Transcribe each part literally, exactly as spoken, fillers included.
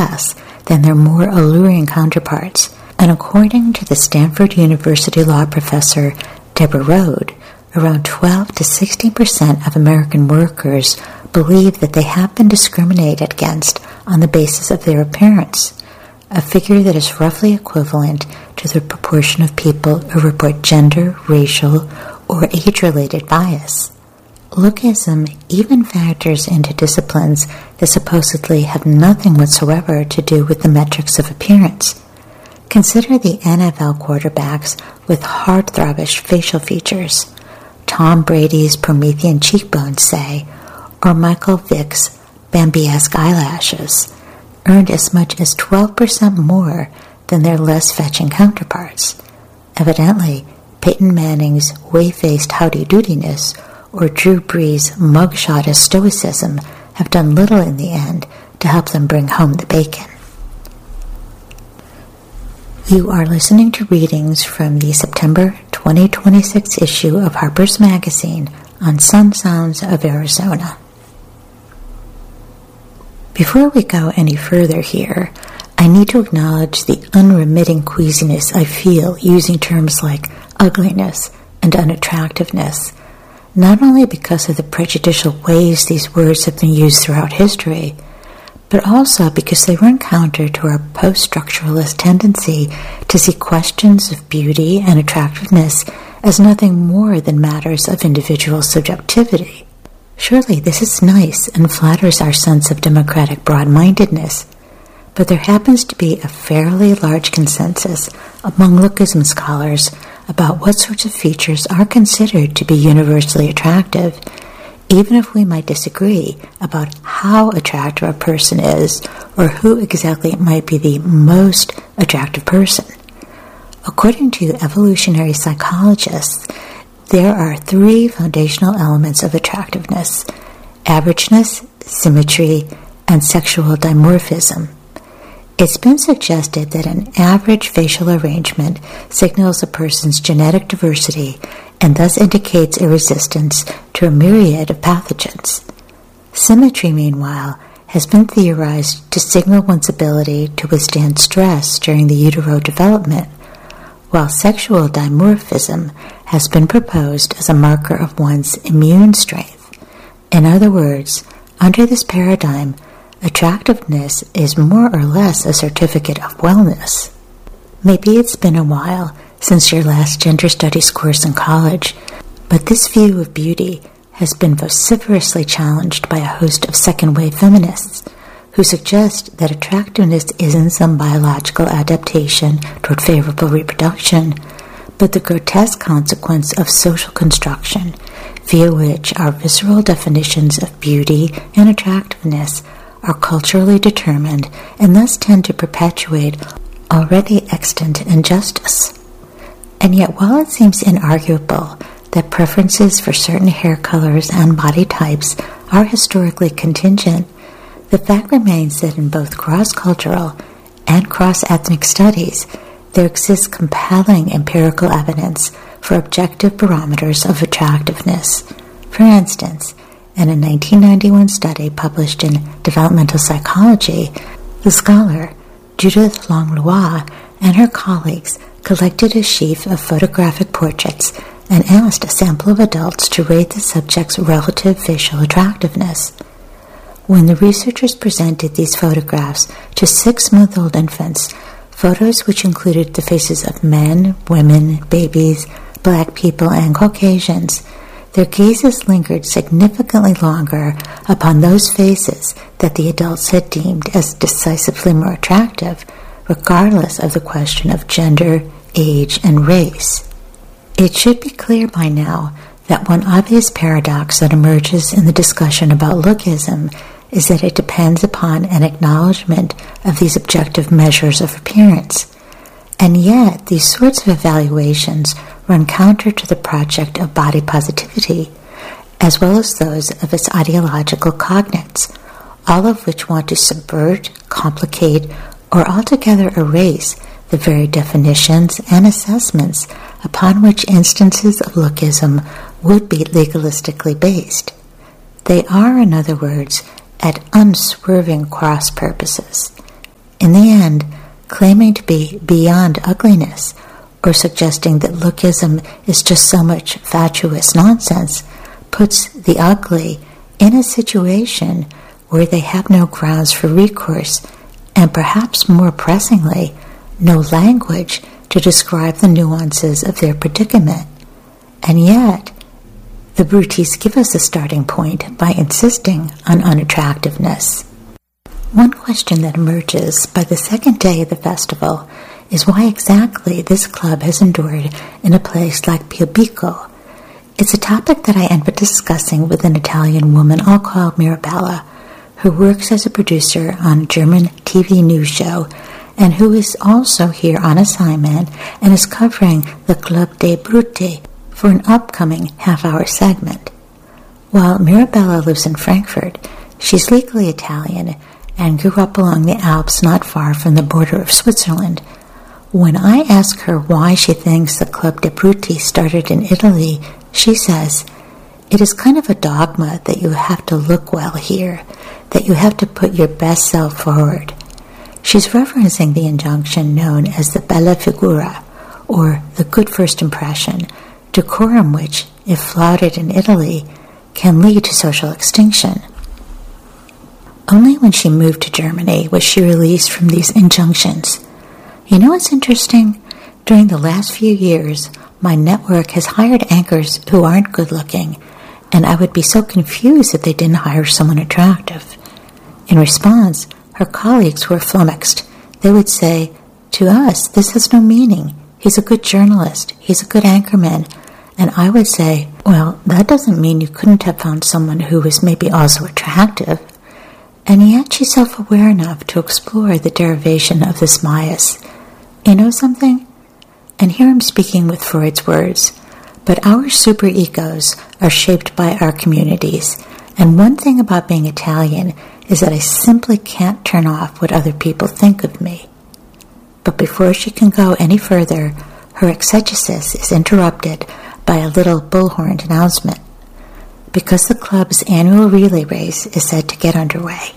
less than their more alluring counterparts. And according to the Stanford University law professor Deborah Rode, around twelve to sixteen percent of American workers believe that they have been discriminated against on the basis of their appearance, a figure that is roughly equivalent to the proportion of people who report gender, racial, or age-related bias. Lookism even factors into disciplines that supposedly have nothing whatsoever to do with the metrics of appearance. Consider the N F L quarterbacks with heartthrobbish facial features, Tom Brady's Promethean cheekbones, say, or Michael Vick's Bambi-esque eyelashes, earned as much as twelve percent more than their less fetching counterparts. Evidently, Peyton Manning's whey-faced howdy-doodiness or Drew Brees' mugshot of stoicism have done little in the end to help them bring home the bacon. You are listening to readings from the September twenty twenty-six issue of Harper's Magazine on Sun Sounds of Arizona. Before we go any further here, I need to acknowledge the unremitting queasiness I feel using terms like ugliness and unattractiveness, not only because of the prejudicial ways these words have been used throughout history, but also because they run counter to our post-structuralist tendency to see questions of beauty and attractiveness as nothing more than matters of individual subjectivity. Surely this is nice and flatters our sense of democratic broad-mindedness, but there happens to be a fairly large consensus among lookism scholars about what sorts of features are considered to be universally attractive, even if we might disagree about how attractive a person is or who exactly might be the most attractive person. According to evolutionary psychologists, there are three foundational elements of attractiveness: averageness, symmetry, and sexual dimorphism. It's been suggested that an average facial arrangement signals a person's genetic diversity and thus indicates a resistance to a myriad of pathogens. Symmetry, meanwhile, has been theorized to signal one's ability to withstand stress during the utero development, while sexual dimorphism has been proposed as a marker of one's immune strength. In other words, under this paradigm, attractiveness is more or less a certificate of wellness. Maybe it's been a while since your last gender studies course in college, but this view of beauty has been vociferously challenged by a host of second-wave feminists who suggest that attractiveness isn't some biological adaptation toward favorable reproduction, but the grotesque consequence of social construction, via which our visceral definitions of beauty and attractiveness are culturally determined and thus tend to perpetuate already extant injustice. And yet, while it seems inarguable that preferences for certain hair colors and body types are historically contingent, the fact remains that in both cross-cultural and cross-ethnic studies, there exists compelling empirical evidence for objective barometers of attractiveness. For instance, in a nineteen ninety-one study published in Developmental Psychology, the scholar Judith Langlois and her colleagues collected a sheaf of photographic portraits and asked a sample of adults to rate the subject's relative facial attractiveness. When the researchers presented these photographs to six-month-old infants, photos which included the faces of men, women, babies, black people, and Caucasians, their gazes lingered significantly longer upon those faces that the adults had deemed as decisively more attractive, regardless of the question of gender, age, and race. It should be clear by now that one obvious paradox that emerges in the discussion about lookism is that it depends upon an acknowledgement of these objective measures of appearance. And yet, these sorts of evaluations run counter to the project of body positivity, as well as those of its ideological cognates, all of which want to subvert, complicate, or altogether erase the very definitions and assessments upon which instances of lookism would be legalistically based. They are, in other words, at unswerving cross purposes. in the end, claiming to be beyond ugliness, or suggesting that lookism is just so much fatuous nonsense, puts the ugly in a situation where they have no grounds for recourse, and perhaps more pressingly, no language to describe the nuances of their predicament. And yet, the Brutis give us a starting point by insisting on unattractiveness. One question that emerges by the second day of the festival is why exactly this club has endured in a place like Biobicco. It's a topic that I end up discussing with an Italian woman I'll call Mirabella, who works as a producer on a German T V news show and who is also here on assignment and is covering the Club dei Bruti for an upcoming half-hour segment. While Mirabella lives in Frankfurt, she's legally Italian and grew up along the Alps not far from the border of Switzerland. When I ask her why she thinks the Club dei Bruti started in Italy, she says, "It is kind of a dogma that you have to look well here, that you have to put your best self forward." She's referencing the injunction known as the bella figura, or the good first impression, decorum which, if flouted in Italy, can lead to social extinction. Only when she moved to Germany was she released from these injunctions. You know what's interesting? During the last few years, my network has hired anchors who aren't good-looking, and I would be so confused if they didn't hire someone attractive. In response, her colleagues were flummoxed. They would say, "To us, this has no meaning. He's a good journalist. He's a good anchorman." And I would say, well, that doesn't mean you couldn't have found someone who was maybe also attractive. And yet she's self-aware enough to explore the derivation of this bias. You know something? And here I'm speaking with Freud's words, but our super egos are shaped by our communities, and one thing about being Italian is that I simply can't turn off what other people think of me. But before she can go any further, her exegesis is interrupted by a little bullhorn announcement, because the club's annual relay race is set to get underway.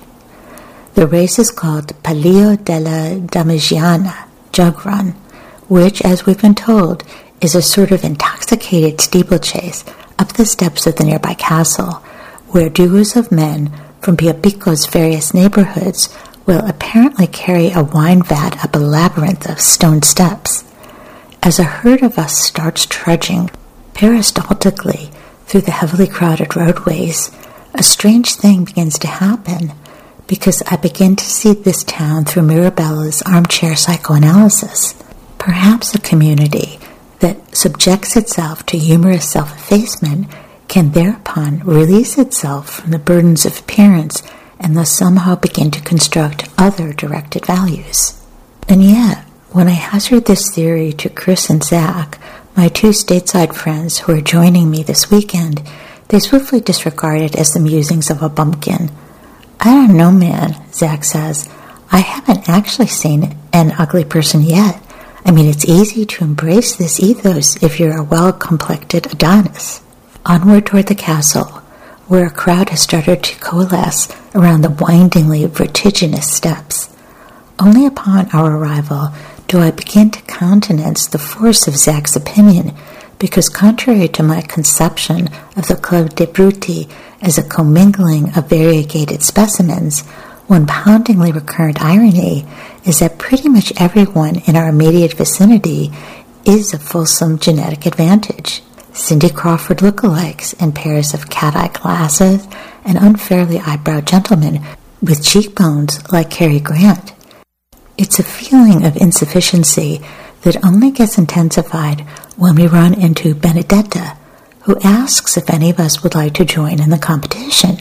The race is called Palio della Damigiana Jug Run, which, as we've been told, is a sort of intoxicated steeplechase up the steps of the nearby castle, where duos of men from Biobicco's various neighborhoods will apparently carry a wine vat up a labyrinth of stone steps. As a herd of us starts trudging peristaltically through the heavily crowded roadways, a strange thing begins to happen, because I begin to see this town through Mirabella's armchair psychoanalysis. Perhaps a community that subjects itself to humorous self-effacement can thereupon release itself from the burdens of appearance and thus somehow begin to construct other directed values. And yet, when I hazard this theory to Chris and Zach, my two stateside friends who are joining me this weekend, they swiftly disregard it as the musings of a bumpkin. "I don't know, man," Zach says. "I haven't actually seen an ugly person yet. I mean, it's easy to embrace this ethos if you're a well-complected Adonis." Onward toward the castle, where a crowd has started to coalesce around the windingly vertiginous steps. Only upon our arrival do I begin to countenance the force of Zach's opinion, because contrary to my conception of the Club dei Bruti as a commingling of variegated specimens, one poundingly recurrent irony is that pretty much everyone in our immediate vicinity is a fulsome genetic advantage. Cindy Crawford lookalikes and pairs of cat-eye glasses and unfairly eyebrowed gentlemen with cheekbones like Cary Grant. It's a feeling of insufficiency that only gets intensified when we run into Benedetta, who asks if any of us would like to join in the competition.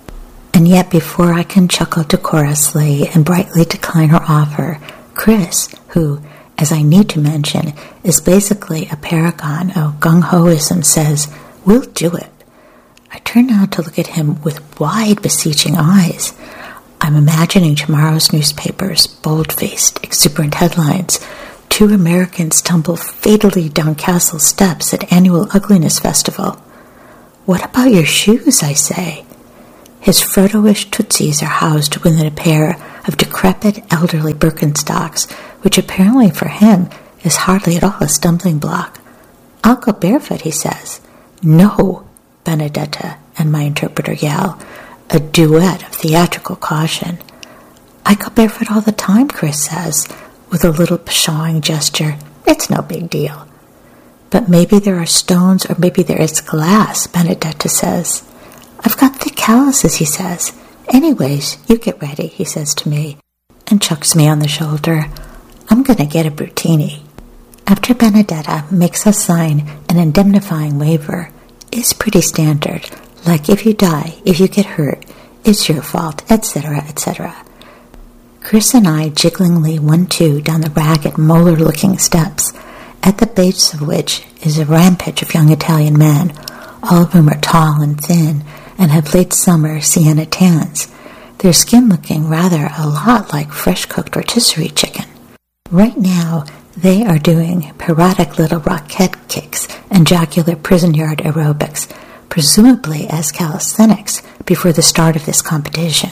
And yet before I can chuckle decorously and brightly decline her offer, Chris, who, as I need to mention, is basically a paragon of gung-hoism, says, "We'll do it." I turn now to look at him with wide, beseeching eyes. I'm imagining tomorrow's newspapers, bold-faced, exuberant headlines. Two Americans tumble fatally down castle steps at annual ugliness festival. What about your shoes, I say? His Frodo-ish tootsies are housed within a pair of decrepit elderly Birkenstocks, which apparently for him is hardly at all a stumbling block. "I'll go barefoot," he says. "No," Benedetta and my interpreter yell, a duet of theatrical caution. "I go barefoot all the time," Chris says, with a little pshawing gesture. "It's no big deal." "But maybe there are stones, or maybe there is glass," Benedetta says. "I've got thick calluses," he says. "Anyways, you get ready," he says to me, and chucks me on the shoulder. "I'm gonna get a Brutini." After Benedetta makes us sign an indemnifying waiver, it's pretty standard, like if you die, if you get hurt, it's your fault, et cetera, et cetera. Chris and I jigglingly one-two down the ragged, molar-looking steps, at the base of which is a rampage of young Italian men, all of whom are tall and thin and have late summer sienna tans, their skin looking rather a lot like fresh-cooked rotisserie chicken. Right now, they are doing parodic little rocket kicks and jocular prison yard aerobics, presumably as calisthenics, before the start of this competition.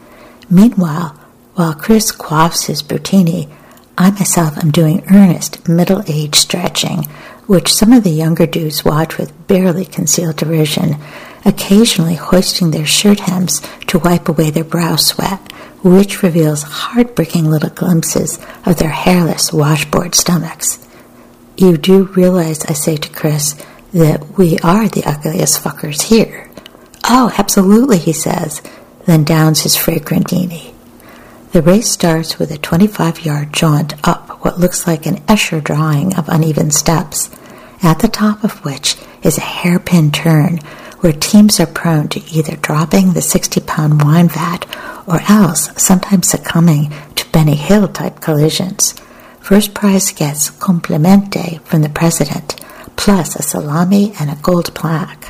Meanwhile, while Chris quaffs his Brutini, I myself am doing earnest middle-age stretching, which some of the younger dudes watch with barely concealed derision, occasionally hoisting their shirt hems to wipe away their brow sweat, which reveals heartbreaking little glimpses of their hairless washboard stomachs. "You do realize," I say to Chris, "that we are the ugliest fuckers here?" "Oh, absolutely," he says, then downs his fragrant Dini. The race starts with a twenty-five-yard jaunt up what looks like an Escher drawing of uneven steps, at the top of which is a hairpin turn where teams are prone to either dropping the sixty-pound wine vat or else sometimes succumbing to Benny Hill-type collisions. First prize gets complimente from the president, plus a salami and a gold plaque.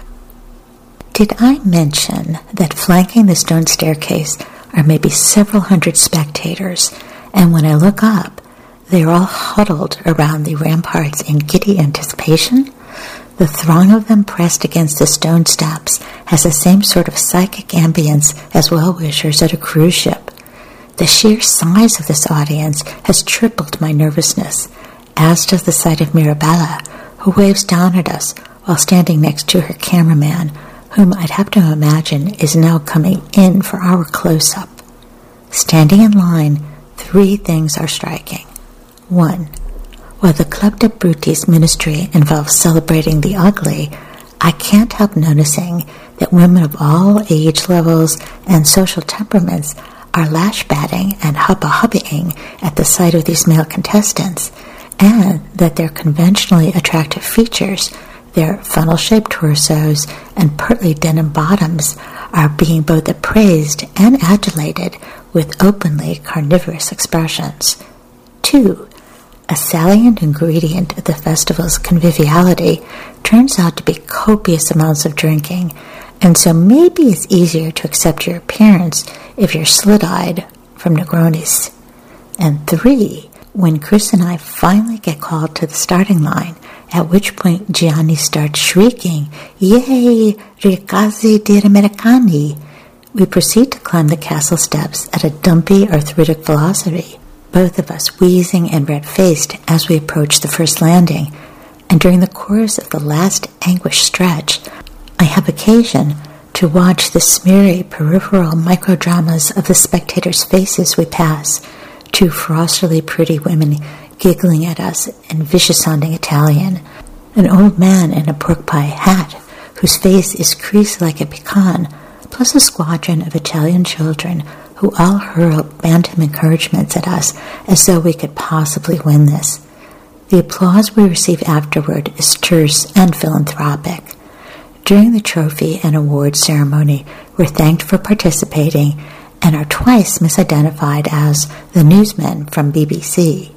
Did I mention that flanking the stone staircase are maybe several hundred spectators, and when I look up, they're all huddled around the ramparts in giddy anticipation? The throng of them pressed against the stone steps has the same sort of psychic ambience as well-wishers at a cruise ship. The sheer size of this audience has tripled my nervousness, as does the sight of Mirabella, who waves down at us while standing next to her cameraman, whom I'd have to imagine is now coming in for our close-up. Standing in line, three things are striking. One, while the Club de Brutis ministry involves celebrating the ugly, I can't help noticing that women of all age levels and social temperaments are lash-batting and hubba-hubbying at the sight of these male contestants, and that their conventionally attractive features, their funnel-shaped torsos and pertly denim bottoms, are being both appraised and adulated with openly carnivorous expressions. Two, a salient ingredient of the festival's conviviality turns out to be copious amounts of drinking, and so maybe it's easier to accept your appearance if you're slit-eyed from Negronis. And three, when Chris and I finally get called to the starting line, at which point Gianni starts shrieking, "Yay, ragazzi di Americani!" we proceed to climb the castle steps at a dumpy arthritic velocity, both of us wheezing and red-faced as we approach the first landing, and during the course of the last anguished stretch, I have occasion to watch the smeary peripheral microdramas of the spectators' faces we pass, two frostily pretty women giggling at us in vicious-sounding Italian, an old man in a pork pie hat whose face is creased like a pecan, plus a squadron of Italian children who all hurl bantam encouragements at us as though we could possibly win this. The applause we receive afterward is terse and philanthropic. During the trophy and award ceremony, we're thanked for participating and are twice misidentified as the newsmen from B B C.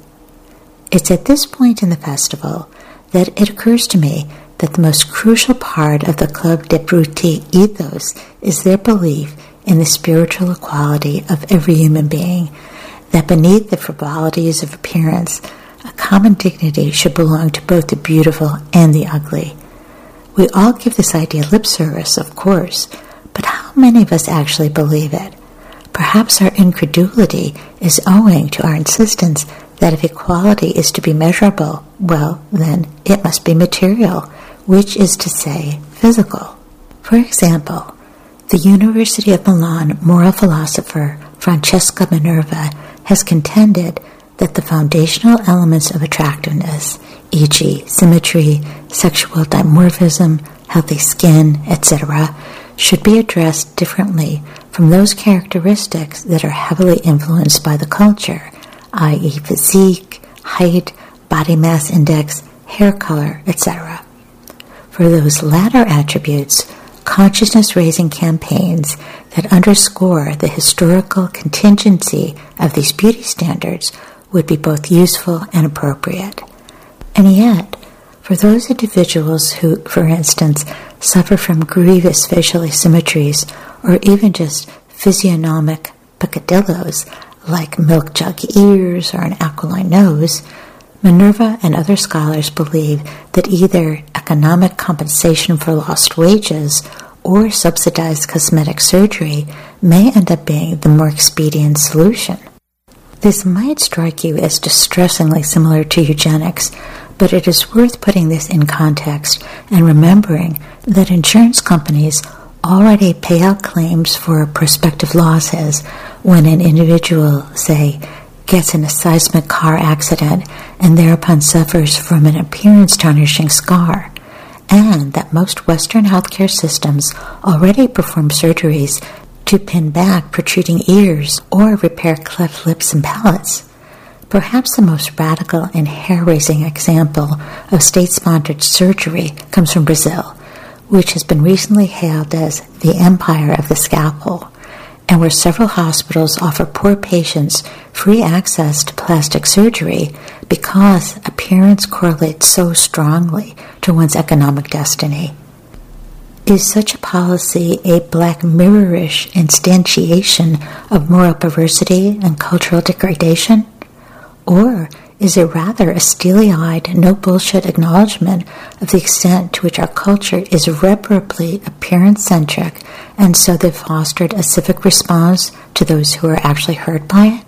It's at this point in the festival that it occurs to me that the most crucial part of the Club de Bruti ethos is their belief in the spiritual equality of every human being, that beneath the frivolities of appearance, a common dignity should belong to both the beautiful and the ugly. We all give this idea lip service, of course, but how many of us actually believe it? Perhaps our incredulity is owing to our insistence that if equality is to be measurable, well, then it must be material, which is to say, physical. For example, the University of Milan moral philosopher Francesca Minerva has contended that the foundational elements of attractiveness, for example symmetry, sexual dimorphism, healthy skin, et cetera, should be addressed differently from those characteristics that are heavily influenced by the culture, that is physique, height, body mass index, hair color, et cetera. For those latter attributes, consciousness-raising campaigns that underscore the historical contingency of these beauty standards would be both useful and appropriate. And yet, for those individuals who, for instance, suffer from grievous facial asymmetries or even just physiognomic peccadillos like milk jug ears or an aquiline nose, Minerva and other scholars believe that either economic compensation for lost wages or subsidized cosmetic surgery may end up being the more expedient solution. This might strike you as distressingly similar to eugenics, but it is worth putting this in context and remembering that insurance companies already pay out claims for prospective losses when an individual, say, gets in a seismic car accident and thereupon suffers from an appearance-tarnishing scar, and that most Western healthcare systems already perform surgeries to pin back protruding ears or repair cleft lips and palates. Perhaps the most radical and hair-raising example of state-sponsored surgery comes from Brazil, which has been recently hailed as the empire of the scalpel, and where several hospitals offer poor patients free access to plastic surgery because appearance correlates so strongly to one's economic destiny. Is such a policy a Black Mirror-ish instantiation of moral perversity and cultural degradation? Or is it rather a steely-eyed, no-bullshit acknowledgement of the extent to which our culture is irreparably appearance-centric, and so they've fostered a civic response to those who are actually hurt by it?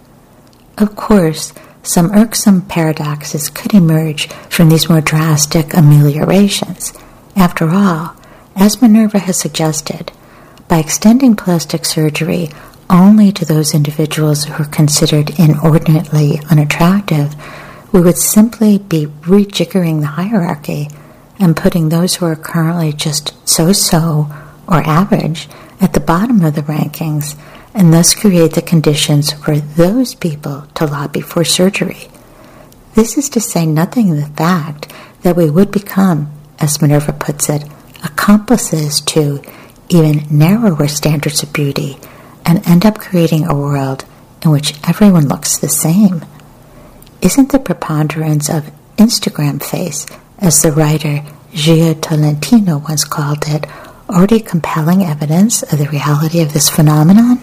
Of course, some irksome paradoxes could emerge from these more drastic ameliorations. After all, as Minerva has suggested, by extending plastic surgery only to those individuals who are considered inordinately unattractive, we would simply be rejiggering the hierarchy and putting those who are currently just so-so or average at the bottom of the rankings, and thus create the conditions for those people to lobby for surgery. This is to say nothing of the fact that we would become, as Minerva puts it, accomplices to even narrower standards of beauty, and end up creating a world in which everyone looks the same. Isn't the preponderance of Instagram face, as the writer Gio Tolentino once called it, already compelling evidence of the reality of this phenomenon?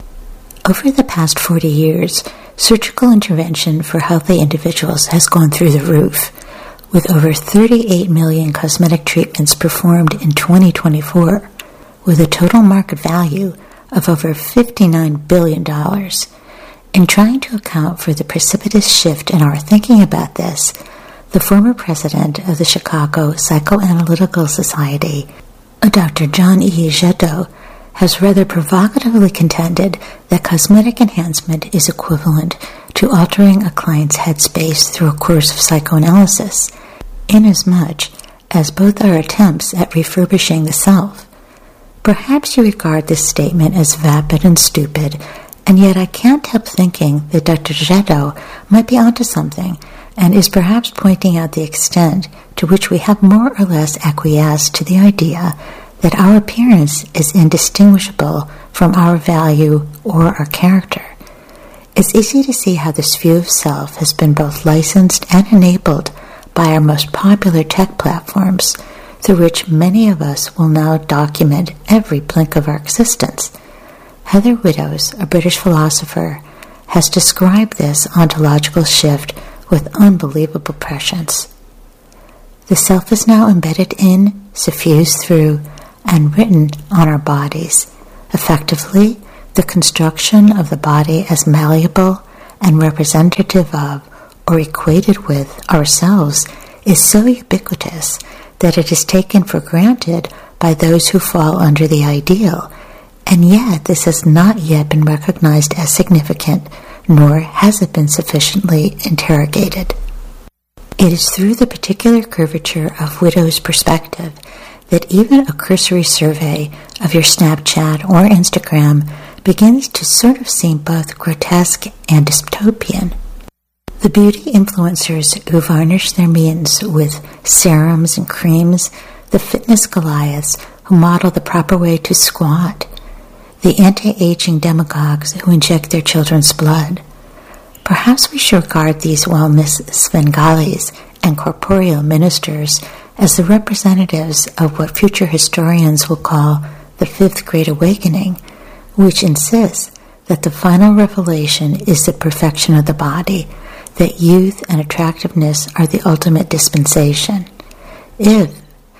Over the past forty years, surgical intervention for healthy individuals has gone through the roof, with over thirty-eight million cosmetic treatments performed in twenty twenty-four, with a total market value of over fifty-nine billion dollars. In trying to account for the precipitous shift in our thinking about this, the former president of the Chicago Psychoanalytical Society, Doctor John E. Jetow, has rather provocatively contended that cosmetic enhancement is equivalent to altering a client's headspace through a course of psychoanalysis, inasmuch as both are attempts at refurbishing the self. Perhaps you regard this statement as vapid and stupid, and yet I can't help thinking that Doctor Jetow might be onto something, and is perhaps pointing out the extent to which we have more or less acquiesced to the idea that our appearance is indistinguishable from our value or our character. It's easy to see how this view of self has been both licensed and enabled by our most popular tech platforms, through which many of us will now document every blink of our existence. Heather Widdows, a British philosopher, has described this ontological shift with unbelievable prescience. The self is now embedded in, suffused through, and written on our bodies. Effectively, The construction of the body as malleable and representative of or equated with ourselves is so ubiquitous that it is taken for granted by those who fall under the ideal, and yet this has not yet been recognized as significant, nor has it been sufficiently interrogated. It is through the particular curvature of Widow's perspective that even a cursory survey of your Snapchat or Instagram begins to sort of seem both grotesque and dystopian. The beauty influencers who varnish their means with serums and creams, the fitness Goliaths who model the proper way to squat, the anti-aging demagogues who inject their children's blood. Perhaps we should regard these wellness Svengalis and corporeal ministers as the representatives of what future historians will call the Fifth Great Awakening, which insists that the final revelation is the perfection of the body, that youth and attractiveness are the ultimate dispensation. If,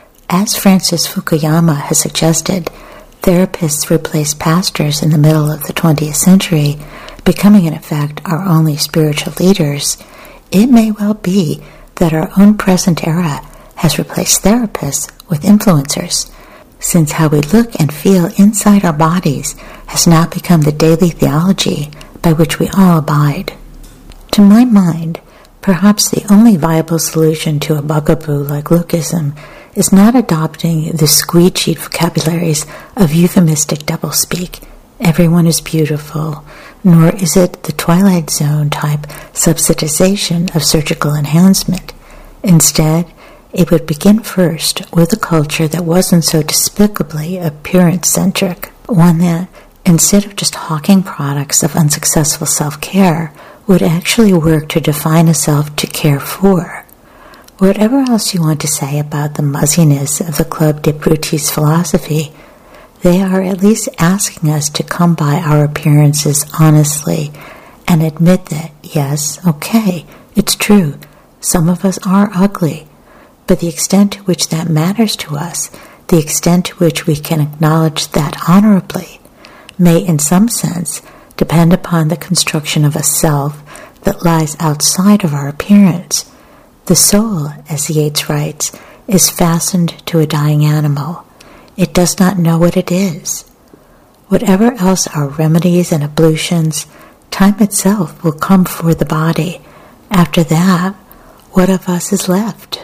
as Francis Fukuyama has suggested, therapists replace pastors in the middle of the twentieth century, becoming in effect our only spiritual leaders, it may well be that our own present era has replaced therapists with influencers, since how we look and feel inside our bodies has now become the daily theology by which we all abide. To my mind, perhaps the only viable solution to a bugaboo like lookism is not adopting the squeegee vocabularies of euphemistic doublespeak, everyone is beautiful, nor is it the Twilight Zone type subsidization of surgical enhancement. Instead, it would begin first with a culture that wasn't so despicably appearance-centric, one that, instead of just hawking products of unsuccessful self-care, would actually work to define a self to care for. Whatever else you want to say about the muzziness of the Club des Brutis philosophy, they are at least asking us to come by our appearances honestly and admit that, yes, okay, it's true, some of us are ugly, but the extent to which that matters to us, the extent to which we can acknowledge that honorably, may in some sense depend upon the construction of a self that lies outside of our appearance. The soul, as Yeats writes, is fastened to a dying animal. It does not know what it is. Whatever else our remedies and ablutions, time itself will come for the body. After that, what of us is left?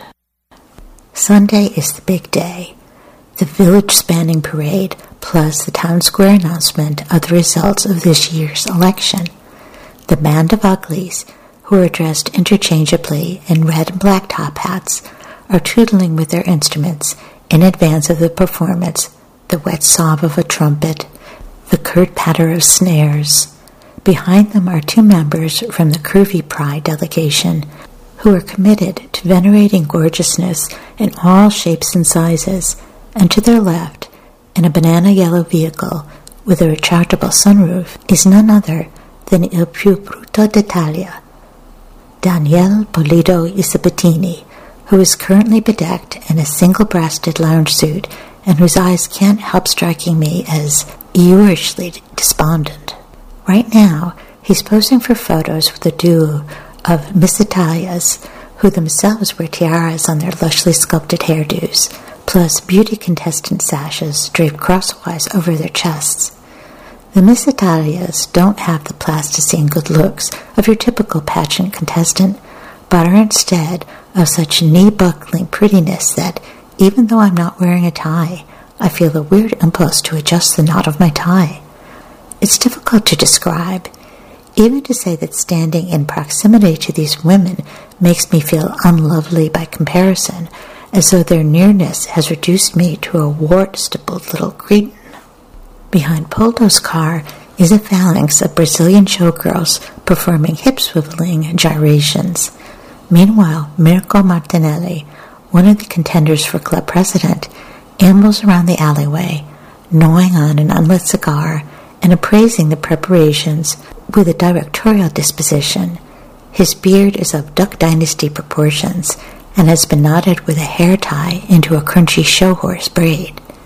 Sunday is the big day. The village-spanning parade plus the town square announcement of the results of this year's election. The band of uglies, who are dressed interchangeably in red and black top hats, are tootling with their instruments in advance of the performance, the wet sob of a trumpet, the curt patter of snares. Behind them are two members from the Curvy Pride delegation, who are committed to venerating gorgeousness in all shapes and sizes, and to their left, in a banana-yellow vehicle with a retractable sunroof, is none other than Il più brutto d'Italia, Daniele Polito Isabettini, who is currently bedecked in a single-breasted lounge suit and whose eyes can't help striking me as Ewishly despondent. Right now, he's posing for photos with a duo of Miss Italias, who themselves wear tiaras on their lushly sculpted hairdos, plus beauty contestant sashes draped crosswise over their chests. The Miss Italias don't have the plasticine good looks of your typical pageant contestant, but are instead of such knee-buckling prettiness that, even though I'm not wearing a tie, I feel a weird impulse to adjust the knot of my tie. It's difficult to describe. Even to say that standing in proximity to these women makes me feel unlovely by comparison, as though their nearness has reduced me to a wart-stippled little cretin. Behind Polito's car is a phalanx of Brazilian showgirls performing hip-swiveling gyrations. Meanwhile, Mirko Martinelli, one of the contenders for club president, ambles around the alleyway, gnawing on an unlit cigar and appraising the preparations with a directorial disposition. His beard is of Duck Dynasty proportions and has been knotted with a hair tie into a crunchy show horse braid.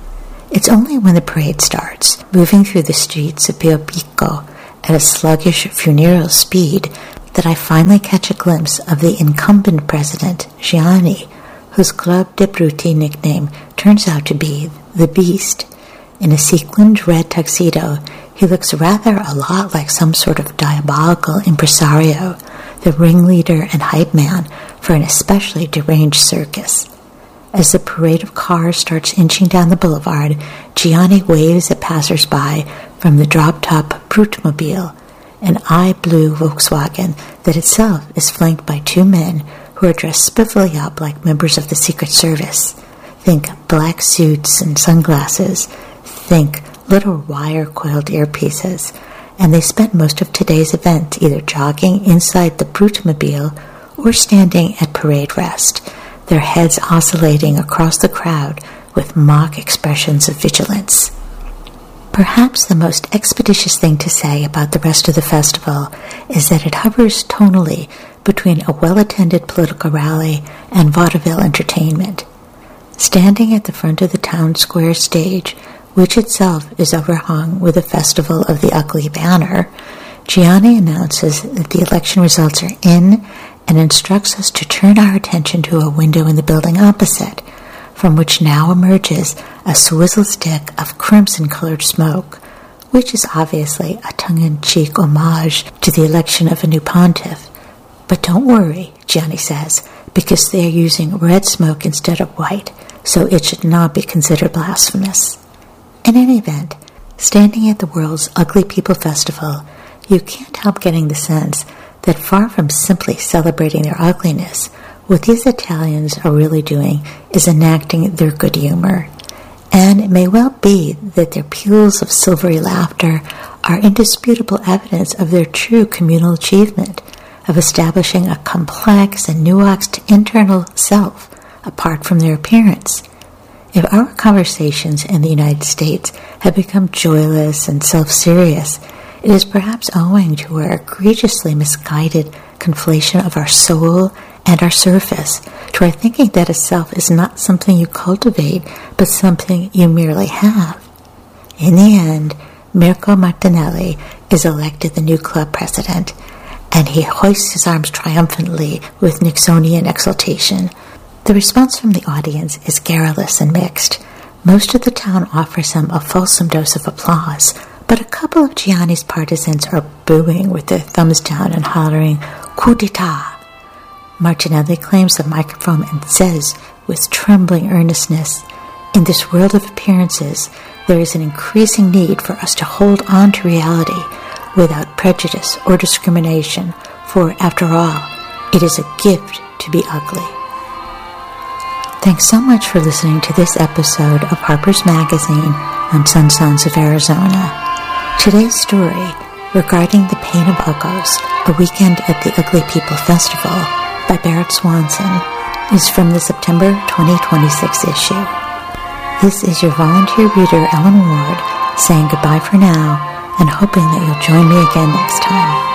It's only when the parade starts, moving through the streets of Pio Pico at a sluggish funereal speed, that I finally catch a glimpse of the incumbent president, Gianni, whose Club de Bruti nickname turns out to be the Beast. In a sequined red tuxedo, he looks rather a lot like some sort of diabolical impresario, the ringleader and hype man for an especially deranged circus. As the parade of cars starts inching down the boulevard, Gianni waves at passers-by from the drop-top Brutmobile, an eye-blue Volkswagen that itself is flanked by two men who are dressed spiffily up like members of the Secret Service. Think black suits and sunglasses. Think little wire-coiled earpieces. And they spent most of today's event either jogging inside the Brutmobile or standing at parade rest, their heads oscillating across the crowd with mock expressions of vigilance. Perhaps the most expeditious thing to say about the rest of the festival is that it hovers tonally between a well-attended political rally and vaudeville entertainment. Standing at the front of the town square stage, which itself is overhung with a Festival of the Ugly banner, Gianni announces that the election results are in and instructs us to turn our attention to a window in the building opposite, from which now emerges a swizzle stick of crimson-colored smoke, which is obviously a tongue-in-cheek homage to the election of a new pontiff. But don't worry, Gianni says, because they are using red smoke instead of white, so it should not be considered blasphemous. In any event, standing at the world's Ugly People Festival, you can't help getting the sense that far from simply celebrating their ugliness, what these Italians are really doing is enacting their good humor. And it may well be that their peals of silvery laughter are indisputable evidence of their true communal achievement of establishing a complex and nuanced internal self apart from their appearance. If our conversations in the United States have become joyless and self-serious, it is perhaps owing to our egregiously misguided conflation of our soul and our surface, to our thinking that a self is not something you cultivate, but something you merely have. In the end, Mirko Martinelli is elected the new club president, and he hoists his arms triumphantly with Nixonian exultation. The response from the audience is garrulous and mixed. Most of the town offers him a fulsome dose of applause, but a couple of Gianni's partisans are booing with their thumbs down and hollering, "Coup d'etat!" Martinelli claims the microphone and says, with trembling earnestness, "In this world of appearances, there is an increasing need for us to hold on to reality without prejudice or discrimination, for, after all, it is a gift to be ugly." Thanks so much for listening to this episode of Harper's Magazine on Sunsons of Arizona. Today's story, regarding the Pain of Uggos, a weekend at the Ugly People Festival, by Barrett Swanson, is from the September twenty twenty-six issue. This is your volunteer reader, Ellen Ward, saying goodbye for now and hoping that you'll join me again next time.